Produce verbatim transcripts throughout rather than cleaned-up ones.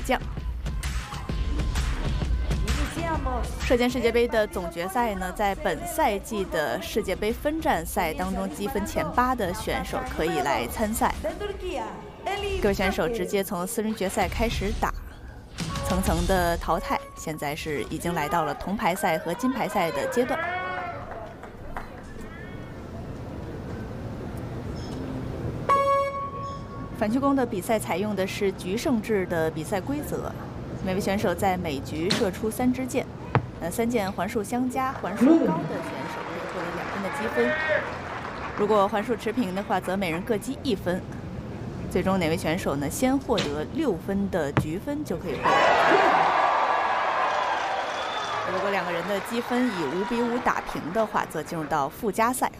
将。射箭世界杯的总决赛呢，在本赛季的世界杯分站赛当中，积分前八的选手可以来参赛。各位选手直接从四人决赛开始打，层层的淘汰，现在是已经来到了铜牌赛和金牌赛的阶段。反曲弓的比赛采用的是局胜制的比赛规则，每位选手在每局射出三支箭，呃，三箭环数相加，环数高的选手可以获得两分的积分。如果环数持平的话，则每人各积一分。最终哪位选手呢先获得六分的局分，就可以获得。如果两个人的积分以五比五打平的话，则进入到附加赛。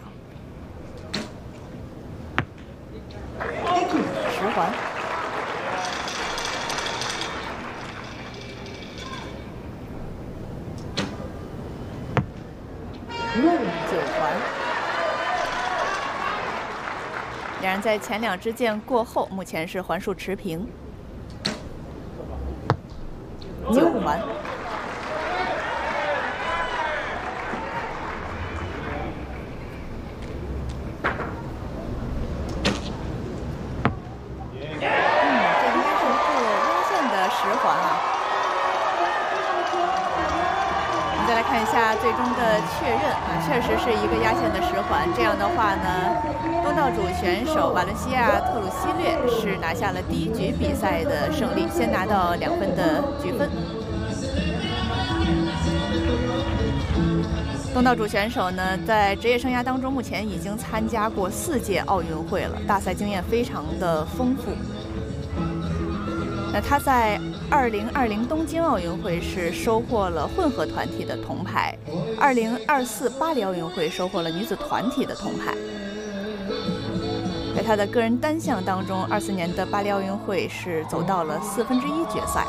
十环。九环。两人在前两支箭过后，目前是环数持平。九环。看一下最终的确认啊，确实是一个压线的十环。这样的话呢，东道主选手瓦伦西亚特鲁西略是拿下了第一局比赛的胜利，先拿到两分的局分。东道主选手呢，在职业生涯当中，目前已经参加过四届奥运会了，大赛经验非常的丰富。那他在二零二零东京奥运会是收获了混合团体的铜牌，二零二四巴黎奥运会收获了女子团体的铜牌。在他的个人单项当中，二四年的巴黎奥运会是走到了四分之一决赛。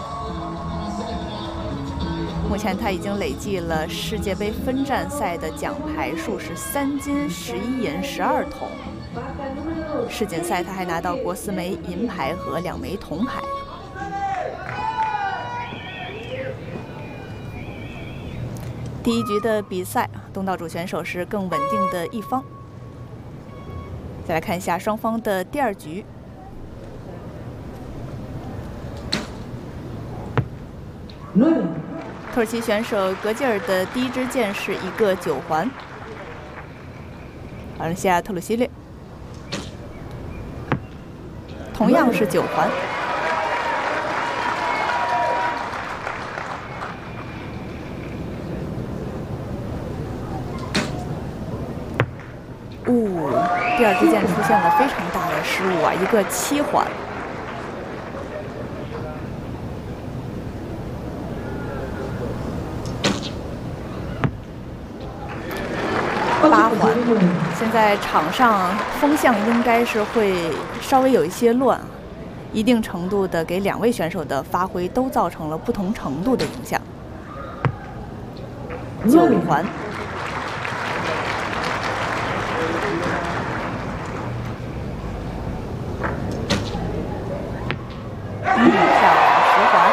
目前他已经累计了世界杯分站赛的奖牌数是三金十一银十二铜。世锦赛他还拿到过四枚银牌和两枚铜牌。第一局的比赛，东道主选手是更稳定的一方。再来看一下双方的第二局。土耳其选手格吉尔的第一支箭是一个九环，瓦伦西亚特鲁西略同样是九环。呜、哦，第二支箭出现了非常大的失误啊，一个七环。八环。现在场上风向应该是会稍微有一些乱，一定程度的给两位选手的发挥都造成了不同程度的影响。九环。嗯，漂亮，十环。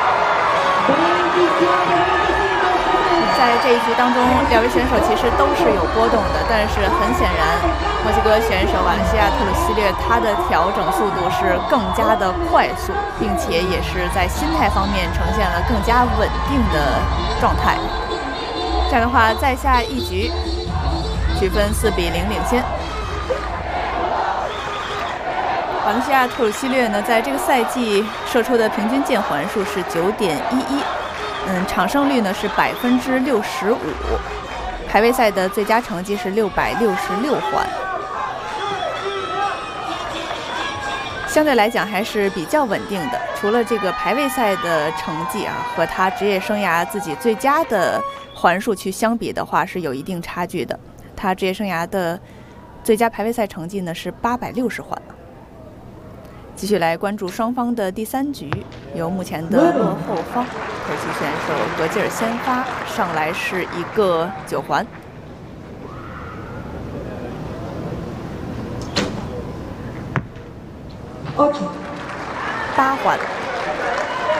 在这一局当中，两位选手其实都是有波动的，但是很显然，墨西哥选手瓦伦西亚特鲁西略他的调整速度是更加的快速，并且也是在心态方面呈现了更加稳定的状态。这样的话，再下一局，局分四比零领先。瓦伦西亚特鲁西略呢，在这个赛季射出的平均箭环数是九点一一，嗯，场胜率呢是百分之六十五，排位赛的最佳成绩是六百六十六环，相对来讲还是比较稳定的。除了这个排位赛的成绩啊，和他职业生涯自己最佳的环数去相比的话，是有一定差距的。他职业生涯的最佳排位赛成绩呢是八百六十环。继续来关注双方的第三局，由目前的落后方土耳其选手格吉尔先发，上来是一个九环。八环。